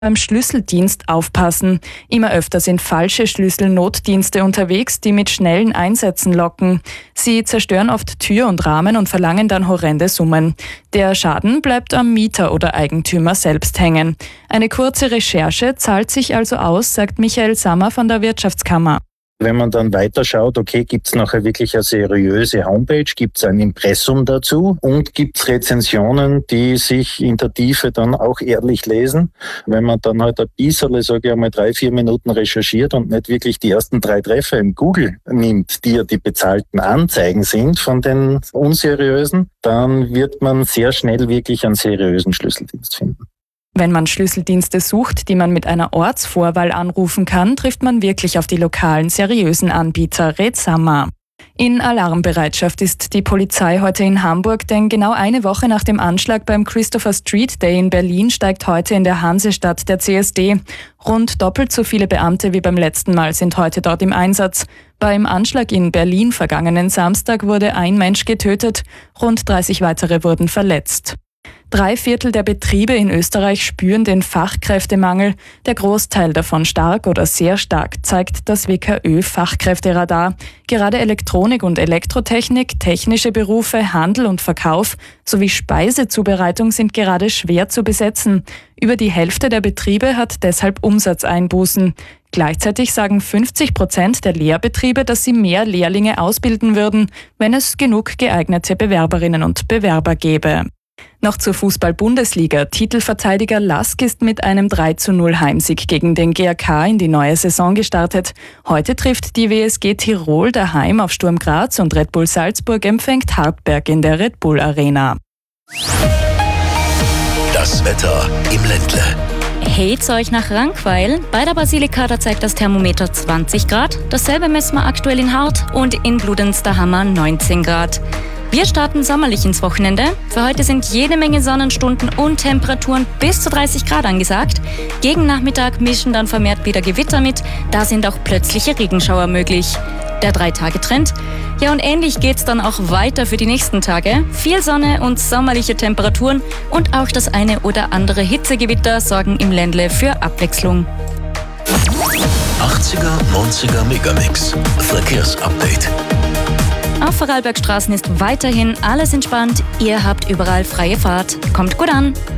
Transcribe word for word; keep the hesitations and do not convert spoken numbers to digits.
beim Schlüsseldienst aufpassen. Immer öfter sind falsche Schlüsselnotdienste unterwegs, die mit schnellen Einsätzen locken. Sie zerstören oft Tür und Rahmen und verlangen dann horrende Summen. Der Schaden bleibt am Mieter oder Eigentümer selbst hängen. Eine kurze Recherche zahlt sich also aus, sagt Michael Sammer von der Wirtschaftskammer. Wenn man dann weiterschaut, okay, gibt es nachher wirklich eine seriöse Homepage, gibt es ein Impressum dazu und gibt es Rezensionen, die sich in der Tiefe dann auch ehrlich lesen. Wenn man dann halt ein bisschen, sage ich einmal, drei, vier Minuten recherchiert und nicht wirklich die ersten drei Treffer im Google nimmt, die ja die bezahlten Anzeigen sind von den unseriösen, dann wird man sehr schnell wirklich einen seriösen Schlüsseldienst finden. Wenn man Schlüsseldienste sucht, die man mit einer Ortsvorwahl anrufen kann, trifft man wirklich auf die lokalen, seriösen Anbieter, rät Sammer. In Alarmbereitschaft ist die Polizei heute in Hamburg, denn genau eine Woche nach dem Anschlag beim Christopher Street Day in Berlin steigt heute in der Hansestadt der C S D. Rund doppelt so viele Beamte wie beim letzten Mal sind heute dort im Einsatz. Beim Anschlag in Berlin vergangenen Samstag wurde ein Mensch getötet, rund dreißig weitere wurden verletzt. Drei Viertel der Betriebe in Österreich spüren den Fachkräftemangel. Der Großteil davon stark oder sehr stark, zeigt das W K Ö-Fachkräfteradar. Gerade Elektronik und Elektrotechnik, technische Berufe, Handel und Verkauf sowie Speisezubereitung sind gerade schwer zu besetzen. Über die Hälfte der Betriebe hat deshalb Umsatzeinbußen. Gleichzeitig sagen fünfzig Prozent der Lehrbetriebe, dass sie mehr Lehrlinge ausbilden würden, wenn es genug geeignete Bewerberinnen und Bewerber gäbe. Noch zur Fußball-Bundesliga. Titelverteidiger Lask ist mit einem drei zu null Heimsieg gegen den G A K in die neue Saison gestartet. Heute trifft die W S G Tirol daheim auf Sturm Graz und Red Bull Salzburg empfängt Hartberg in der Red Bull Arena. Das Wetter im Ländle. Heht's euch nach Rankweil? Bei der Basilika, da zeigt das Thermometer zwanzig Grad. Dasselbe messen wir aktuell in Hart und in Bludenz, da haben wir neunzehn Grad. Wir starten sommerlich ins Wochenende. Für heute sind jede Menge Sonnenstunden und Temperaturen bis zu dreißig Grad angesagt. Gegen Nachmittag mischen dann vermehrt wieder Gewitter mit. Da sind auch plötzliche Regenschauer möglich. Der Drei-Tage-Trend. Ja, und ähnlich geht's dann auch weiter für die nächsten Tage. Viel Sonne und sommerliche Temperaturen und auch das eine oder andere Hitzegewitter sorgen im Ländle für Abwechslung. achtziger, neunziger Megamix. Verkehrsupdate. Auf Vorarlbergstraßen ist weiterhin alles entspannt. Ihr habt überall freie Fahrt. Kommt gut an.